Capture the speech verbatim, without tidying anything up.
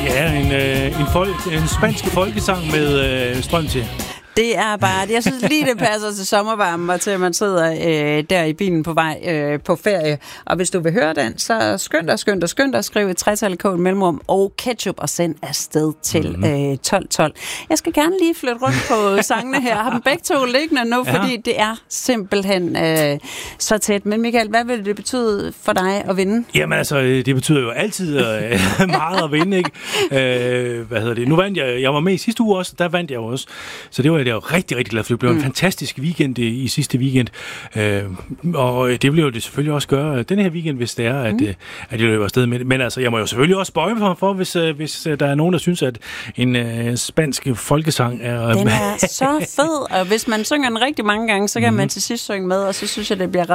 Ja, en, øh, en, folk, en spansk folkesang med øh, strøm til. Det er bare, jeg synes lige, det passer til sommervarmen, og til at man sidder øh, der i bilen på vej øh, på ferie. Og hvis du vil høre den, så skynd dig, skynd dig, skynd dig, skriv et tretal kode mellemrum og ketchup og send afsted til øh, tolv tolv. Jeg skal gerne lige flytte rundt på sangene her. Jeg har dem begge to liggende nu, ja. Fordi det er simpelthen øh, så tæt. Men Michael, hvad vil det betyde for dig at vinde? Jamen altså, det betyder jo altid øh, meget at vinde, ikke? Øh, hvad hedder det? Nu vandt jeg, jeg var med i sidste uge også, der vandt jeg også. Så det var jeg jo rigtig, rigtig glad for. Det blev en mm. fantastisk weekend i, i sidste weekend. Øh, og det vil jo det selvfølgelig også gøre denne her weekend, hvis det er, at, mm. at jeg løber afsted med det. Men altså, jeg må jo selvfølgelig også bøje mig for, hvis, hvis der er nogen, der synes, at en uh, spansk folkesang er... Den er så fed, og hvis man synger den rigtig mange gange, så kan mm. man til sidst synge med, og så synes jeg, det bliver